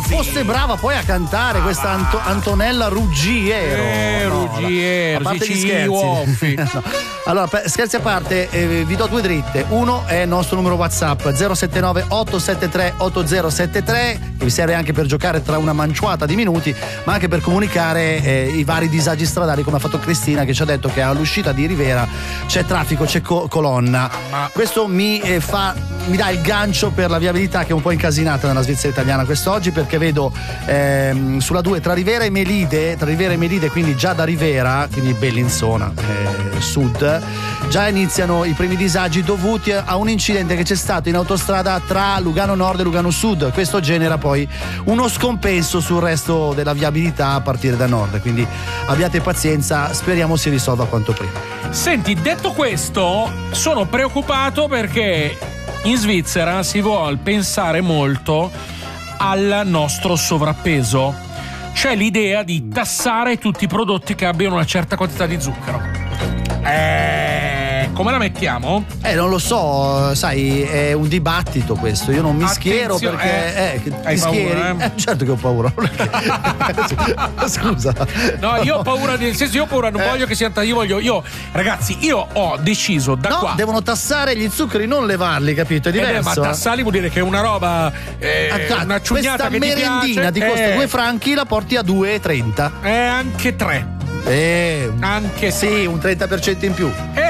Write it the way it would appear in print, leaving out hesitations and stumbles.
fosse brava poi a cantare questa Antonella Ruggiero. Ruggiero, a parte gli scherzi. no. Allora, scherzi a parte, vi do due dritte. Uno è il nostro numero WhatsApp 079 873 8073, che vi serve anche per giocare tra una manciata di minuti, ma anche per comunicare i vari disagi stradali, come ha fatto Cristina, che ci ha detto che all'uscita di Rivera c'è traffico, c'è colonna. Questo mi dà il gancio per la viabilità, che è un po' incasinata nella Svizzera italiana quest'oggi, perché vedo sulla 2 tra Rivera e Melide, quindi già da Rivera, quindi Bellinzona, sud, già iniziano i primi disagi dovuti a un incidente che c'è stato in autostrada tra Lugano Nord e Lugano Sud. Questo genera poi uno scompenso sul resto della viabilità a partire da nord, quindi abbiate pazienza, speriamo si risolva quanto prima. Senti, detto questo, sono preoccupato perché in Svizzera si vuol pensare molto al nostro sovrappeso. C'è l'idea di tassare tutti i prodotti che abbiano una certa quantità di zucchero. Come la mettiamo? Non lo so, sai, è un dibattito questo. Io non mi schiero perché hai ti schieri. paura, Certo che ho paura. Scusa. No, io ho paura, nel senso, io ho paura, non voglio che sia ragazzi, io ho deciso da qua. Devono tassare gli zuccheri, non levarli, capito? È diverso. Ma tassarli vuol dire che è una roba, una ciugnata che merendina ti ti costa 2 franchi, la porti a 2,30. Anche 3. Anche sì, un 30% in più.